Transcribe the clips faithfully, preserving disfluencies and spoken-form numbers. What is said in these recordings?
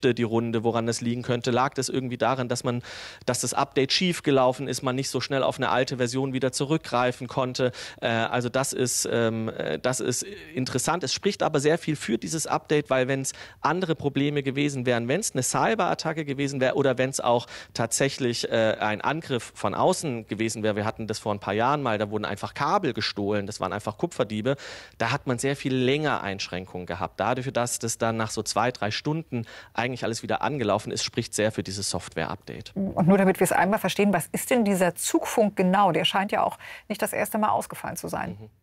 die Runde, woran das liegen könnte. Lag das irgendwie daran, dass man, dass das Update schief gelaufen ist, man nicht so schnell auf eine alte Version wieder zurückgreifen konnte. Äh, also das ist, ähm, das ist interessant. Es spricht aber sehr viel für dieses Update, weil wenn es andere Probleme gewesen wären, wenn es eine Cyberattacke gewesen wäre oder wenn es auch tatsächlich äh, ein Angriff von außen gewesen wäre, wir hatten das vor ein paar Jahren mal, da wurden einfach Kabel gestohlen, das waren einfach Kupferdiebe, da hat man sehr viel länger Einschränkungen gehabt. Dadurch, dass das dann nach so zwei, drei Stunden eigentlich eigentlich alles wieder angelaufen ist, spricht sehr für dieses Software-Update. Und nur damit wir es einmal verstehen, was ist denn dieser Zugfunk genau? Der scheint ja auch nicht das erste Mal ausgefallen zu sein. Mhm.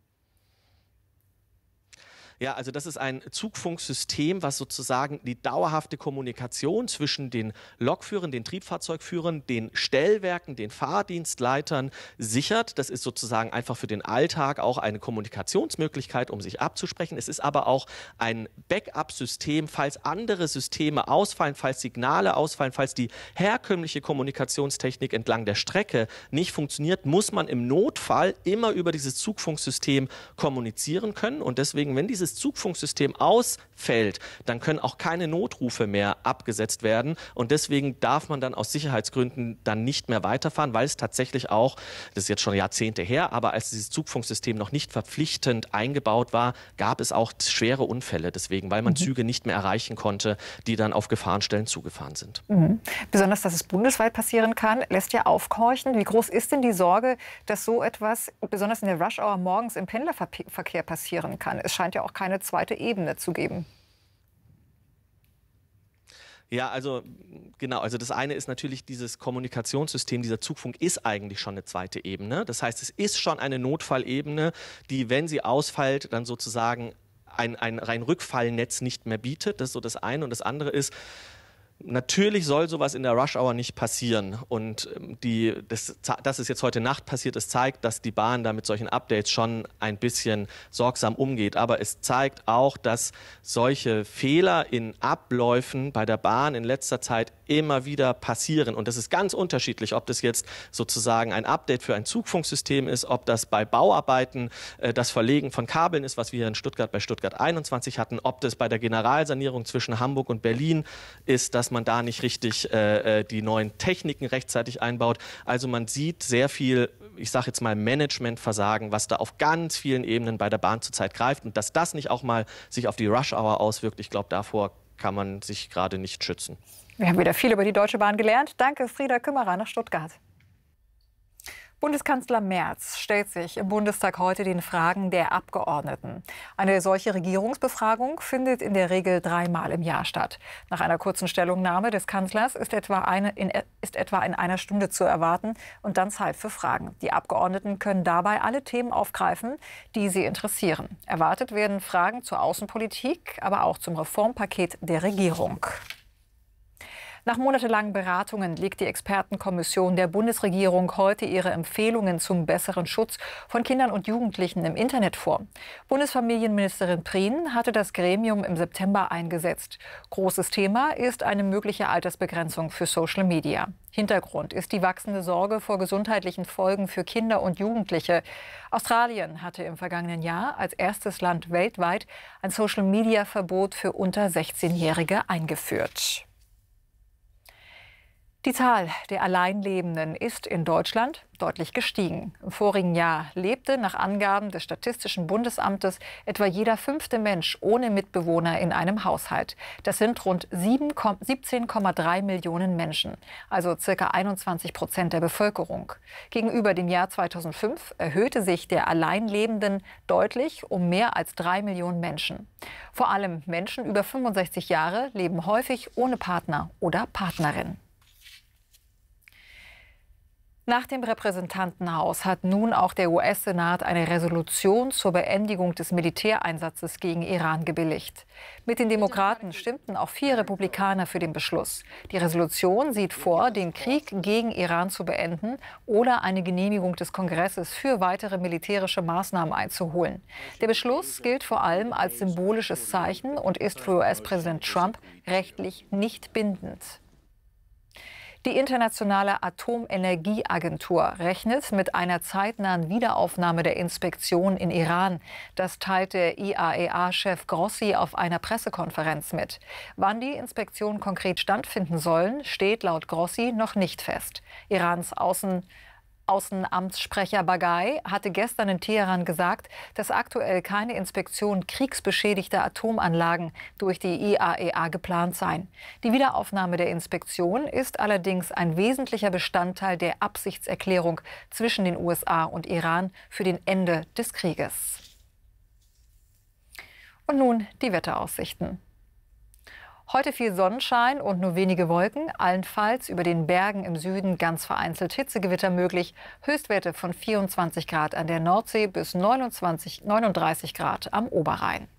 Ja, also das ist ein Zugfunksystem, was sozusagen die dauerhafte Kommunikation zwischen den Lokführern, den Triebfahrzeugführern, den Stellwerken, den Fahrdienstleitern sichert. Das ist sozusagen einfach für den Alltag auch eine Kommunikationsmöglichkeit, um sich abzusprechen. Es ist aber auch ein Backup-System, falls andere Systeme ausfallen, falls Signale ausfallen, falls die herkömmliche Kommunikationstechnik entlang der Strecke nicht funktioniert, muss man im Notfall immer über dieses Zugfunksystem kommunizieren können. Und deswegen, wenn dieses Zugfunksystem ausfällt, dann können auch keine Notrufe mehr abgesetzt werden und deswegen darf man dann aus Sicherheitsgründen dann nicht mehr weiterfahren, weil es tatsächlich auch, das ist jetzt schon Jahrzehnte her, aber als dieses Zugfunksystem noch nicht verpflichtend eingebaut war, gab es auch schwere Unfälle deswegen, weil man mhm. Züge nicht mehr erreichen konnte, die dann auf Gefahrenstellen zugefahren sind. Mhm. Besonders, dass es bundesweit passieren kann, lässt ja aufhorchen. Wie groß ist denn die Sorge, dass so etwas besonders in der Rush-Hour morgens im Pendlerverkehr passieren kann? Es scheint ja auch keine zweite Ebene zu geben. Ja, also genau, also das eine ist natürlich dieses Kommunikationssystem, dieser Zugfunk ist eigentlich schon eine zweite Ebene. Das heißt, es ist schon eine Notfallebene, die, wenn sie ausfällt, dann sozusagen ein, ein rein Rückfallnetz nicht mehr bietet. Das ist so das eine. Und das andere ist, natürlich soll sowas in der Rush-Hour nicht passieren und die, das, dass es jetzt heute Nacht passiert, es zeigt, dass die Bahn da mit solchen Updates schon ein bisschen sorgsam umgeht. Aber es zeigt auch, dass solche Fehler in Abläufen bei der Bahn in letzter Zeit immer wieder passieren. Und das ist ganz unterschiedlich, ob das jetzt sozusagen ein Update für ein Zugfunksystem ist, ob das bei Bauarbeiten äh, das Verlegen von Kabeln ist, was wir hier in Stuttgart bei Stuttgart einundzwanzig hatten, ob das bei der Generalsanierung zwischen Hamburg und Berlin ist, dass man da nicht richtig äh, die neuen Techniken rechtzeitig einbaut. Also man sieht sehr viel, ich sage jetzt mal Managementversagen, was da auf ganz vielen Ebenen bei der Bahn zurzeit greift. Und dass das nicht auch mal sich auf die Rush-Hour auswirkt, ich glaube, davor kann man sich gerade nicht schützen. Wir haben wieder viel über die Deutsche Bahn gelernt. Danke, Frieda Kümmerer nach Stuttgart. Bundeskanzler Merz stellt sich im Bundestag heute den Fragen der Abgeordneten. Eine solche Regierungsbefragung findet in der Regel dreimal im Jahr statt. Nach einer kurzen Stellungnahme des Kanzlers ist etwa, eine in, ist etwa in einer Stunde zu erwarten und dann Zeit für Fragen. Die Abgeordneten können dabei alle Themen aufgreifen, die sie interessieren. Erwartet werden Fragen zur Außenpolitik, aber auch zum Reformpaket der Regierung. Nach monatelangen Beratungen legt die Expertenkommission der Bundesregierung heute ihre Empfehlungen zum besseren Schutz von Kindern und Jugendlichen im Internet vor. Bundesfamilienministerin Prien hatte das Gremium im September eingesetzt. Großes Thema ist eine mögliche Altersbegrenzung für Social Media. Hintergrund ist die wachsende Sorge vor gesundheitlichen Folgen für Kinder und Jugendliche. Australien hatte im vergangenen Jahr als erstes Land weltweit ein Social-Media-Verbot für unter sechzehnjährige eingeführt. Die Zahl der Alleinlebenden ist in Deutschland deutlich gestiegen. Im vorigen Jahr lebte nach Angaben des Statistischen Bundesamtes etwa jeder fünfte Mensch ohne Mitbewohner in einem Haushalt. Das sind rund siebzehn Komma drei Millionen Menschen, also circa einundzwanzig Prozent der Bevölkerung. Gegenüber dem Jahr zweitausendfünf erhöhte sich der Alleinlebenden deutlich um mehr als drei Millionen Menschen. Vor allem Menschen über fünfundsechzig Jahre leben häufig ohne Partner oder Partnerin. Nach dem Repräsentantenhaus hat nun auch der U S-Senat eine Resolution zur Beendigung des Militäreinsatzes gegen Iran gebilligt. Mit den Demokraten stimmten auch vier Republikaner für den Beschluss. Die Resolution sieht vor, den Krieg gegen Iran zu beenden oder eine Genehmigung des Kongresses für weitere militärische Maßnahmen einzuholen. Der Beschluss gilt vor allem als symbolisches Zeichen und ist für U S-Präsident Trump rechtlich nicht bindend. Die Internationale Atomenergieagentur rechnet mit einer zeitnahen Wiederaufnahme der Inspektion in Iran. Das teilte I A E A-Chef Grossi auf einer Pressekonferenz mit. Wann die Inspektionen konkret stattfinden sollen, steht laut Grossi noch nicht fest. Irans Außen Außenamtssprecher Baghai hatte gestern in Teheran gesagt, dass aktuell keine Inspektion kriegsbeschädigter Atomanlagen durch die I A E A geplant seien. Die Wiederaufnahme der Inspektion ist allerdings ein wesentlicher Bestandteil der Absichtserklärung zwischen den U S A und Iran für den Ende des Krieges. Und nun die Wetteraussichten. Heute viel Sonnenschein und nur wenige Wolken, allenfalls über den Bergen im Süden ganz vereinzelt Hitzegewitter möglich. Höchstwerte von vierundzwanzig Grad an der Nordsee bis neunundzwanzig, neununddreißig Grad am Oberrhein.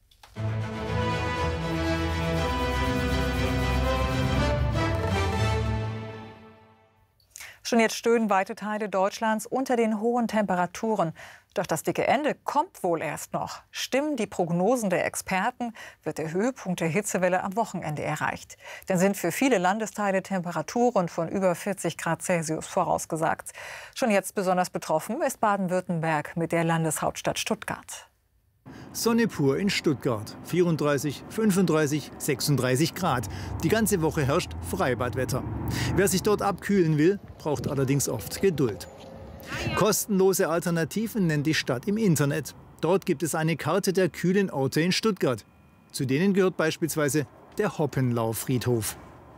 Schon jetzt stöhnen weite Teile Deutschlands unter den hohen Temperaturen. Doch das dicke Ende kommt wohl erst noch. Stimmen die Prognosen der Experten, wird der Höhepunkt der Hitzewelle am Wochenende erreicht. Denn sind für viele Landesteile Temperaturen von über vierzig Grad Celsius vorausgesagt. Schon jetzt besonders betroffen ist Baden-Württemberg mit der Landeshauptstadt Stuttgart. Sonne pur in Stuttgart. vierunddreißig, fünfunddreißig, sechsunddreißig Grad. Die ganze Woche herrscht Freibadwetter. Wer sich dort abkühlen will, braucht allerdings oft Geduld. Kostenlose Alternativen nennt die Stadt im Internet. Dort gibt es eine Karte der kühlen Orte in Stuttgart. Zu denen gehört beispielsweise der Hoppenlaufriedhof.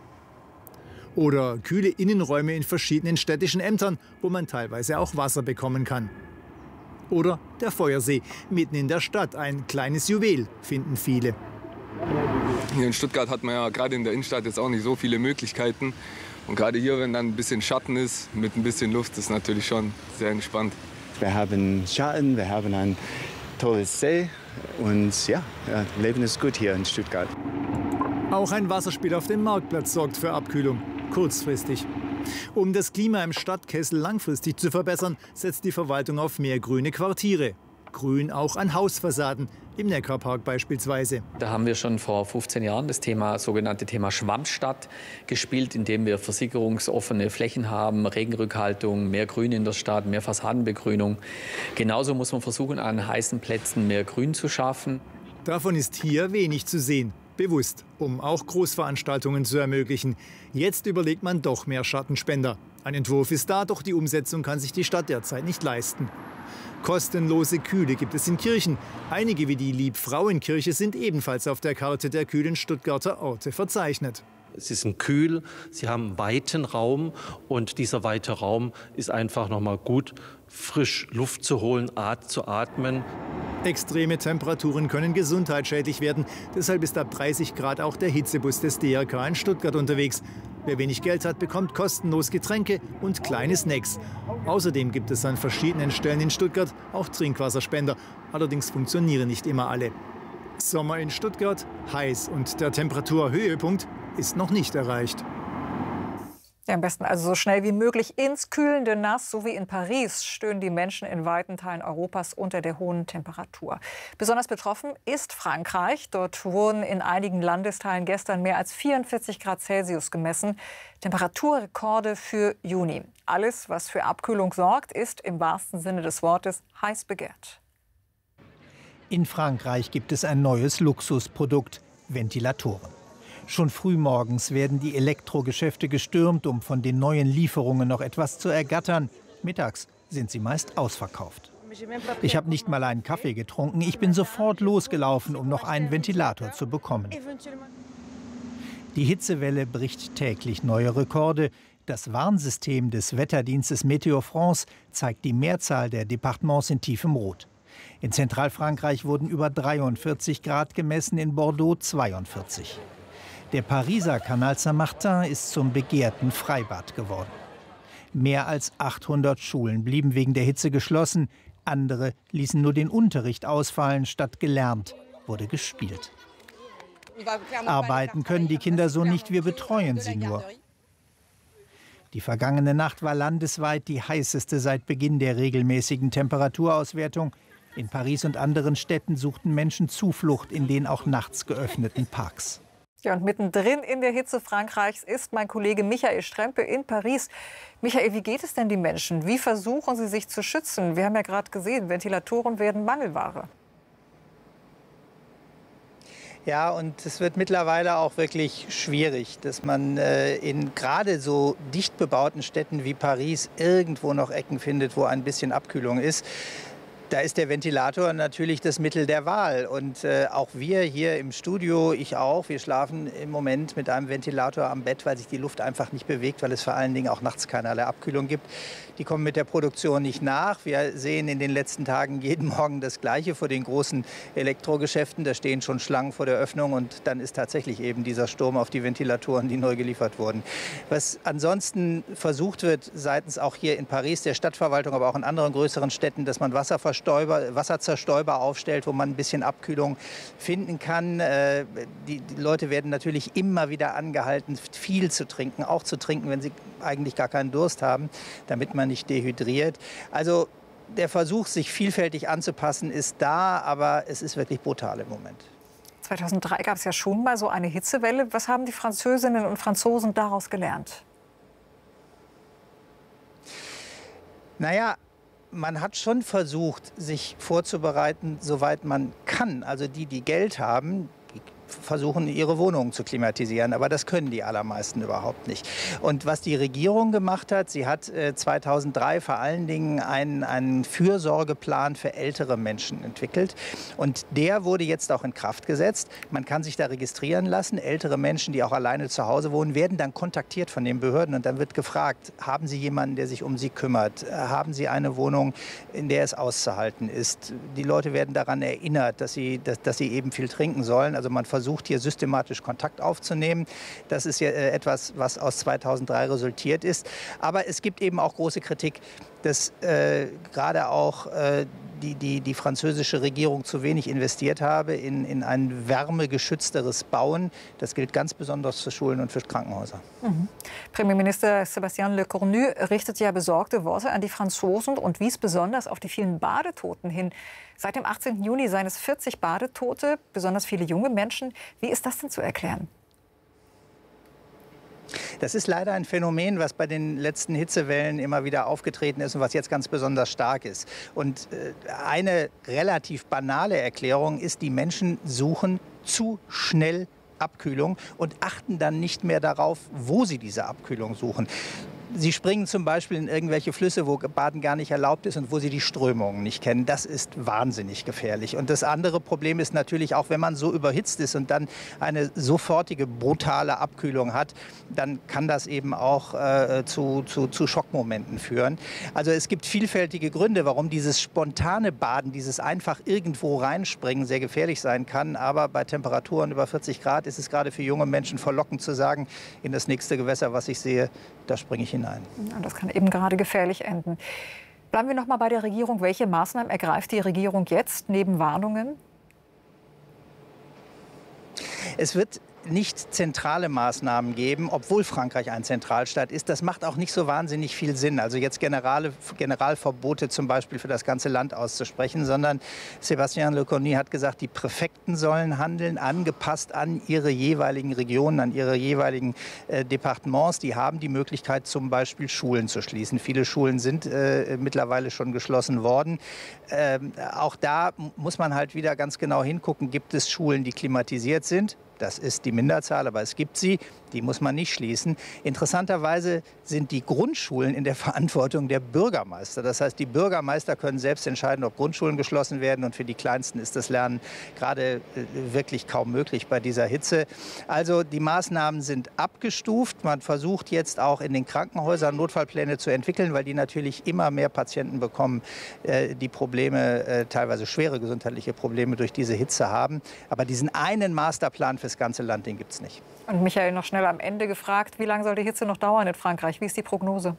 Oder kühle Innenräume in verschiedenen städtischen Ämtern, wo man teilweise auch Wasser bekommen kann. Oder der Feuersee, mitten in der Stadt, ein kleines Juwel, finden viele. Hier in Stuttgart hat man ja gerade in der Innenstadt jetzt auch nicht so viele Möglichkeiten. Und gerade hier, wenn dann ein bisschen Schatten ist, mit ein bisschen Luft, ist natürlich schon sehr entspannt. Wir haben Schatten, wir haben ein tolles See und ja, ja, Leben ist gut hier in Stuttgart. Auch ein Wasserspiel auf dem Marktplatz sorgt für Abkühlung, kurzfristig. Um das Klima im Stadtkessel langfristig zu verbessern, setzt die Verwaltung auf mehr grüne Quartiere. Grün auch an Hausfassaden, im Neckarpark beispielsweise. Da haben wir schon vor fünfzehn Jahren das Thema, sogenannte Thema Schwammstadt gespielt, indem wir versickerungsoffene Flächen haben, Regenrückhaltung, mehr Grün in der Stadt, mehr Fassadenbegrünung. Genauso muss man versuchen, an heißen Plätzen mehr Grün zu schaffen. Davon ist hier wenig zu sehen. Bewusst, um auch Großveranstaltungen zu ermöglichen. Jetzt überlegt man doch mehr Schattenspender. Ein Entwurf ist da, doch die Umsetzung kann sich die Stadt derzeit nicht leisten. Kostenlose Kühle gibt es in Kirchen. Einige wie die Liebfrauenkirche sind ebenfalls auf der Karte der kühlen Stuttgarter Orte verzeichnet. Sie sind kühl, sie haben einen weiten Raum und dieser weite Raum ist einfach noch mal gut, frisch Luft zu holen, At zu atmen. Extreme Temperaturen können gesundheitsschädlich werden. Deshalb ist ab dreißig Grad auch der Hitzebus des D R K in Stuttgart unterwegs. Wer wenig Geld hat, bekommt kostenlos Getränke und kleine Snacks. Außerdem gibt es an verschiedenen Stellen in Stuttgart auch Trinkwasserspender. Allerdings funktionieren nicht immer alle. Sommer in Stuttgart, heiß und der Temperaturhöhepunkt ist noch nicht erreicht. Ja, am besten also so schnell wie möglich ins kühlende Nass. So wie in Paris stöhnen die Menschen in weiten Teilen Europas unter der hohen Temperatur. Besonders betroffen ist Frankreich. Dort wurden in einigen Landesteilen gestern mehr als vierundvierzig Grad Celsius gemessen. Temperaturrekorde für Juni. Alles, was für Abkühlung sorgt, ist im wahrsten Sinne des Wortes heiß begehrt. In Frankreich gibt es ein neues Luxusprodukt: Ventilatoren. Schon frühmorgens werden die Elektrogeschäfte gestürmt, um von den neuen Lieferungen noch etwas zu ergattern. Mittags sind sie meist ausverkauft. Ich habe nicht mal einen Kaffee getrunken. Ich bin sofort losgelaufen, um noch einen Ventilator zu bekommen. Die Hitzewelle bricht täglich neue Rekorde. Das Warnsystem des Wetterdienstes Météo France zeigt die Mehrzahl der Departements in tiefem Rot. In Zentralfrankreich wurden über dreiundvierzig Grad gemessen, in Bordeaux zweiundvierzig. Der Pariser Canal Saint-Martin ist zum begehrten Freibad geworden. Mehr als achthundert Schulen blieben wegen der Hitze geschlossen. Andere ließen nur den Unterricht ausfallen. Statt gelernt wurde gespielt. Arbeiten können die Kinder so nicht, wir betreuen sie nur. Die vergangene Nacht war landesweit die heißeste seit Beginn der regelmäßigen Temperaturauswertung. In Paris und anderen Städten suchten Menschen Zuflucht in den auch nachts geöffneten Parks. Ja, und mittendrin in der Hitze Frankreichs ist mein Kollege Michael Strempe in Paris. Michael, wie geht es denn den Menschen? Wie versuchen sie sich zu schützen? Wir haben ja gerade gesehen, Ventilatoren werden Mangelware. Ja, und es wird mittlerweile auch wirklich schwierig, dass man äh, in gerade so dicht bebauten Städten wie Paris irgendwo noch Ecken findet, wo ein bisschen Abkühlung ist. Da ist der Ventilator natürlich das Mittel der Wahl. Und äh, auch wir hier im Studio, ich auch, wir schlafen im Moment mit einem Ventilator am Bett, weil sich die Luft einfach nicht bewegt, weil es vor allen Dingen auch nachts keinerlei Abkühlung gibt. Die kommen mit der Produktion nicht nach. Wir sehen in den letzten Tagen jeden Morgen das Gleiche vor den großen Elektrogeschäften. Da stehen schon Schlangen vor der Öffnung und dann ist tatsächlich eben dieser Sturm auf die Ventilatoren, die neu geliefert wurden. Was ansonsten versucht wird, seitens auch hier in Paris, der Stadtverwaltung, aber auch in anderen größeren Städten, dass man Wasserverstäuber, Wasserzerstäuber aufstellt, wo man ein bisschen Abkühlung finden kann. Äh, die, die Leute werden natürlich immer wieder angehalten, viel zu trinken, auch zu trinken, wenn sie eigentlich gar keinen Durst haben, damit man nicht dehydriert. Also der Versuch, sich vielfältig anzupassen, ist da, aber es ist wirklich brutal im Moment. zweitausenddrei gab es ja schon mal so eine Hitzewelle. Was haben die Französinnen und Franzosen daraus gelernt? Naja, man hat schon versucht, sich vorzubereiten, soweit man kann. Also die, die Geld haben, versuchen, ihre Wohnungen zu klimatisieren. Aber das können die allermeisten überhaupt nicht. Und was die Regierung gemacht hat, sie hat äh, zweitausenddrei vor allen Dingen einen, einen Fürsorgeplan für ältere Menschen entwickelt. Und der wurde jetzt auch in Kraft gesetzt. Man kann sich da registrieren lassen. Ältere Menschen, die auch alleine zu Hause wohnen, werden dann kontaktiert von den Behörden. Und dann wird gefragt, haben Sie jemanden, der sich um Sie kümmert? Haben Sie eine Wohnung, in der es auszuhalten ist? Die Leute werden daran erinnert, dass sie, dass, dass sie eben viel trinken sollen. Also man versucht hier systematisch Kontakt aufzunehmen. Das ist ja etwas, was aus zweitausenddrei resultiert ist. Aber es gibt eben auch große Kritik, dass äh, gerade auch äh, die, die, die französische Regierung zu wenig investiert habe in, in ein wärmegeschützteres Bauen. Das gilt ganz besonders für Schulen und für Krankenhäuser. Mhm. Premierminister Sébastien Lecornu richtet ja besorgte Worte an die Franzosen und wies besonders auf die vielen Badetoten hin. Seit dem achtzehnten Juni seien es vierzig Badetote, besonders viele junge Menschen. Wie ist das denn zu erklären? Das ist leider ein Phänomen, was bei den letzten Hitzewellen immer wieder aufgetreten ist und was jetzt ganz besonders stark ist. Und eine relativ banale Erklärung ist, die Menschen suchen zu schnell Abkühlung und achten dann nicht mehr darauf, wo sie diese Abkühlung suchen. Sie springen zum Beispiel in irgendwelche Flüsse, wo Baden gar nicht erlaubt ist und wo sie die Strömungen nicht kennen. Das ist wahnsinnig gefährlich. Und das andere Problem ist natürlich auch, wenn man so überhitzt ist und dann eine sofortige brutale Abkühlung hat, dann kann das eben auch äh, zu, zu, zu Schockmomenten führen. Also es gibt vielfältige Gründe, warum dieses spontane Baden, dieses einfach irgendwo reinspringen sehr gefährlich sein kann. Aber bei Temperaturen über vierzig Grad ist es gerade für junge Menschen verlockend zu sagen, in das nächste Gewässer, was ich sehe, da springe ich hinein. Das kann eben gerade gefährlich enden. Bleiben wir noch mal bei der Regierung. Welche Maßnahmen ergreift die Regierung jetzt neben Warnungen? Es wird nicht zentrale Maßnahmen geben, obwohl Frankreich ein Zentralstaat ist. Das macht auch nicht so wahnsinnig viel Sinn. Also jetzt Generale, Generalverbote zum Beispiel für das ganze Land auszusprechen, sondern Sébastien Lecornu hat gesagt, die Präfekten sollen handeln, angepasst an ihre jeweiligen Regionen, an ihre jeweiligen äh, Departements. Die haben die Möglichkeit, zum Beispiel Schulen zu schließen. Viele Schulen sind äh, mittlerweile schon geschlossen worden. Ähm, auch da muss man halt wieder ganz genau hingucken, gibt es Schulen, die klimatisiert sind? Das ist die Minderzahl, aber es gibt sie. Die muss man nicht schließen. Interessanterweise sind die Grundschulen in der Verantwortung der Bürgermeister. Das heißt, die Bürgermeister können selbst entscheiden, ob Grundschulen geschlossen werden. Und für die Kleinsten ist das Lernen gerade wirklich kaum möglich bei dieser Hitze. Also die Maßnahmen sind abgestuft. Man versucht jetzt auch in den Krankenhäusern Notfallpläne zu entwickeln, weil die natürlich immer mehr Patienten bekommen, die Probleme, teilweise schwere gesundheitliche Probleme durch diese Hitze haben. Aber diesen einen Masterplan für das ganze Land, den gibt es nicht. Und Michael, noch schnell am Ende gefragt, wie lange soll die Hitze noch dauern in Frankreich? Wie ist die Prognose?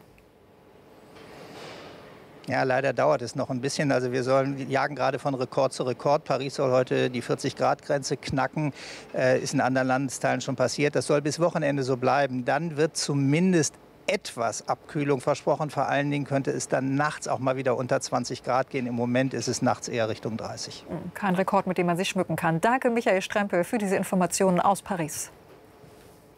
Ja, leider dauert es noch ein bisschen. Also wir sollen, jagen gerade von Rekord zu Rekord. Paris soll heute die vierzig Grad Grenze knacken. Äh, ist in anderen Landesteilen schon passiert. Das soll bis Wochenende so bleiben. Dann wird zumindest etwas Abkühlung versprochen. Vor allen Dingen könnte es dann nachts auch mal wieder unter zwanzig Grad gehen. Im Moment ist es nachts eher Richtung dreißig. Kein Rekord, mit dem man sich schmücken kann. Danke, Michael Strempe, für diese Informationen aus Paris.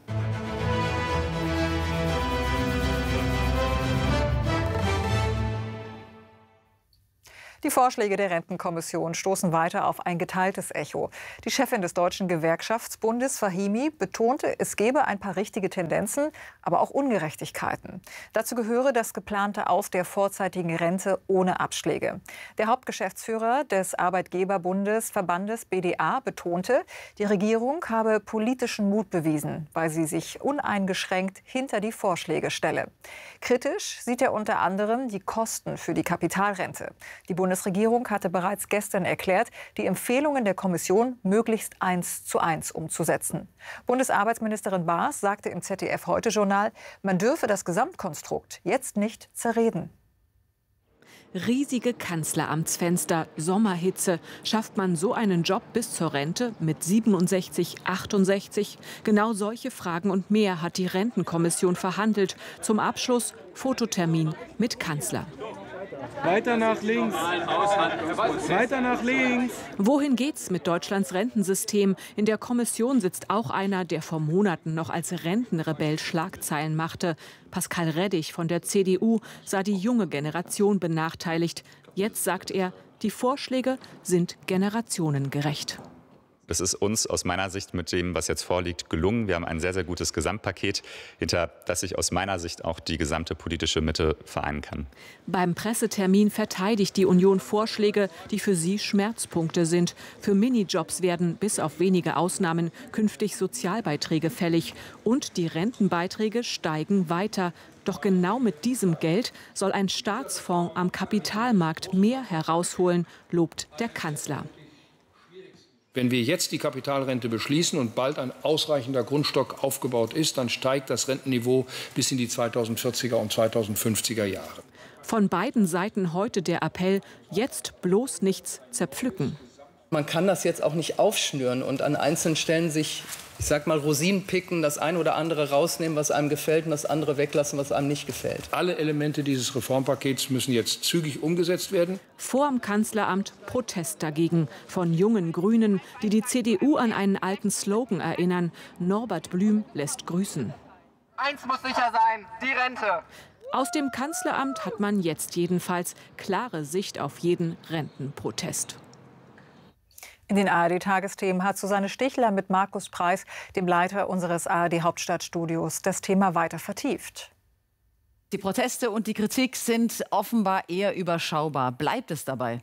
Die Vorschläge der Rentenkommission stoßen weiter auf ein geteiltes Echo. Die Chefin des Deutschen Gewerkschaftsbundes, Fahimi, betonte, es gebe ein paar richtige Tendenzen, aber auch Ungerechtigkeiten. Dazu gehöre das geplante Aus der vorzeitigen Rente ohne Abschläge. Der Hauptgeschäftsführer des Arbeitgeberbundes Verbandes B D A betonte, die Regierung habe politischen Mut bewiesen, weil sie sich uneingeschränkt hinter die Vorschläge stelle. Kritisch sieht er unter anderem die Kosten für die Kapitalrente. Die Die Bundesregierung hatte bereits gestern erklärt, die Empfehlungen der Kommission möglichst eins zu eins umzusetzen. Bundesarbeitsministerin Baas sagte im Z D F-Heute-Journal, man dürfe das Gesamtkonstrukt jetzt nicht zerreden. Riesige Kanzleramtsfenster, Sommerhitze. Schafft man so einen Job bis zur Rente mit siebenundsechzig, achtundsechzig? Genau solche Fragen und mehr hat die Rentenkommission verhandelt. Zum Abschluss Fototermin mit Kanzler. Weiter nach links. Weiter nach links. Wohin geht's mit Deutschlands Rentensystem? In der Kommission sitzt auch einer, der vor Monaten noch als Rentenrebell Schlagzeilen machte. Pascal Reddig von der C D U sah die junge Generation benachteiligt. Jetzt sagt er, die Vorschläge sind generationengerecht. Es ist uns aus meiner Sicht mit dem, was jetzt vorliegt, gelungen. Wir haben ein sehr, sehr gutes Gesamtpaket, hinter das sich aus meiner Sicht auch die gesamte politische Mitte vereinen kann. Beim Pressetermin verteidigt die Union Vorschläge, die für sie Schmerzpunkte sind. Für Minijobs werden, bis auf wenige Ausnahmen, künftig Sozialbeiträge fällig. Und die Rentenbeiträge steigen weiter. Doch genau mit diesem Geld soll ein Staatsfonds am Kapitalmarkt mehr herausholen, lobt der Kanzler. Wenn wir jetzt die Kapitalrente beschließen und bald ein ausreichender Grundstock aufgebaut ist, dann steigt das Rentenniveau bis in die zweitausendvierziger und zweitausendfünfziger Jahre. Von beiden Seiten heute der Appell, jetzt bloß nichts zerpflücken. Man kann das jetzt auch nicht aufschnüren und an einzelnen Stellen sich, ich sag mal, Rosinen picken, das eine oder andere rausnehmen, was einem gefällt, und das andere weglassen, was einem nicht gefällt. Alle Elemente dieses Reformpakets müssen jetzt zügig umgesetzt werden. Vor dem Kanzleramt Protest dagegen von jungen Grünen, die die C D U an einen alten Slogan erinnern. Norbert Blüm lässt grüßen. Eins muss sicher sein, die Rente. Aus dem Kanzleramt hat man jetzt jedenfalls klare Sicht auf jeden Rentenprotest. In den A R D-Tagesthemen hat Susanne Stichler mit Markus Preis, dem Leiter unseres A R D-Hauptstadtstudios, das Thema weiter vertieft. Die Proteste und die Kritik sind offenbar eher überschaubar. Bleibt es dabei?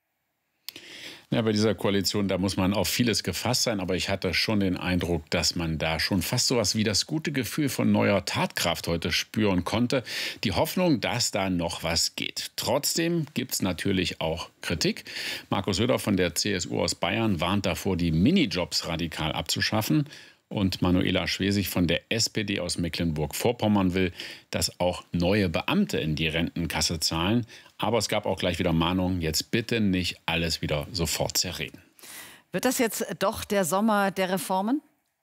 Ja, bei dieser Koalition, da muss man auf vieles gefasst sein. Aber ich hatte schon den Eindruck, dass man da schon fast so was wie das gute Gefühl von neuer Tatkraft heute spüren konnte. Die Hoffnung, dass da noch was geht. Trotzdem gibt es natürlich auch Kritik. Markus Söder von der C S U aus Bayern warnt davor, die Minijobs radikal abzuschaffen. Und Manuela Schwesig von der S P D aus Mecklenburg-Vorpommern will, dass auch neue Beamte in die Rentenkasse zahlen. Aber es gab auch gleich wieder Mahnungen, jetzt bitte nicht alles wieder sofort zerreden. Wird das jetzt doch der Sommer der Reformen?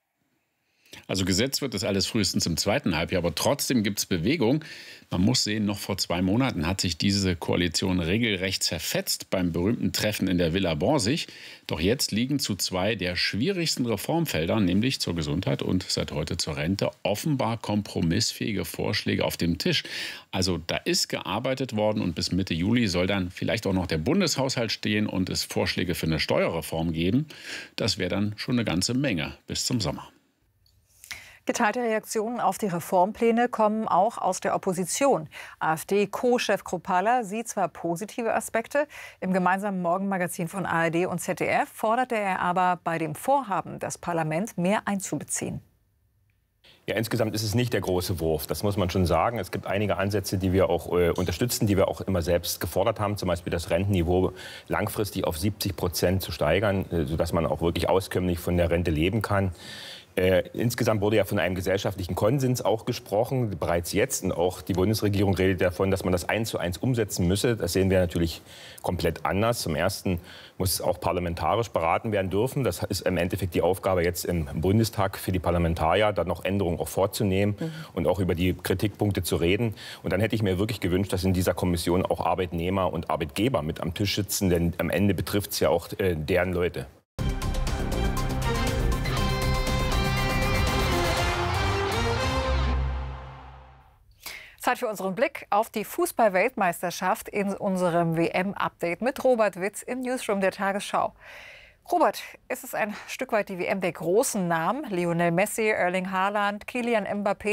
Also gesetzt wird das alles frühestens im zweiten Halbjahr, aber trotzdem gibt es Bewegung. Man muss sehen, noch vor zwei Monaten hat sich diese Koalition regelrecht zerfetzt beim berühmten Treffen in der Villa Borsig. Doch jetzt liegen zu zwei der schwierigsten Reformfelder, nämlich zur Gesundheit und seit heute zur Rente, offenbar kompromissfähige Vorschläge auf dem Tisch. Also da ist gearbeitet worden und bis Mitte Juli soll dann vielleicht auch noch der Bundeshaushalt stehen und es Vorschläge für eine Steuerreform geben. Das wäre dann schon eine ganze Menge bis zum Sommer. Geteilte Reaktionen auf die Reformpläne kommen auch aus der Opposition. AfD-Co-Chef Kruppalla sieht zwar positive Aspekte, im gemeinsamen Morgenmagazin von A R D und Z D F forderte er aber bei dem Vorhaben, das Parlament mehr einzubeziehen. Ja, insgesamt ist es nicht der große Wurf, das muss man schon sagen. Es gibt einige Ansätze, die wir auch äh, unterstützen, die wir auch immer selbst gefordert haben. Zum Beispiel das Rentenniveau langfristig auf siebzig Prozent zu steigern, äh, sodass man auch wirklich auskömmlich von der Rente leben kann. Äh, insgesamt wurde ja von einem gesellschaftlichen Konsens auch gesprochen, bereits jetzt. Und auch die Bundesregierung redet davon, dass man das eins zu eins umsetzen müsse. Das sehen wir natürlich komplett anders. Zum Ersten muss auch parlamentarisch beraten werden dürfen. Das ist im Endeffekt die Aufgabe jetzt im Bundestag für die Parlamentarier, da noch Änderungen auch vorzunehmen mhm. und auch über die Kritikpunkte zu reden. Und dann hätte ich mir wirklich gewünscht, dass in dieser Kommission auch Arbeitnehmer und Arbeitgeber mit am Tisch sitzen. Denn am Ende betrifft es ja auch äh, deren Leute. Zeit für unseren Blick auf die Fußball-Weltmeisterschaft in unserem W M-Update mit Robert Witz im Newsroom der Tagesschau. Robert, ist es ein Stück weit die W M der großen Namen? Lionel Messi, Erling Haaland, Kylian Mbappé.